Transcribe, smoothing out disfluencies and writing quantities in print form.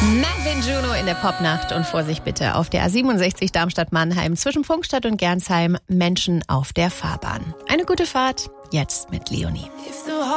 Marvin Juno in der Popnacht und Vorsicht bitte auf der A67 Darmstadt-Mannheim zwischen Pfungstadt und Gernsheim, Menschen auf der Fahrbahn. Eine gute Fahrt, jetzt mit Leonie.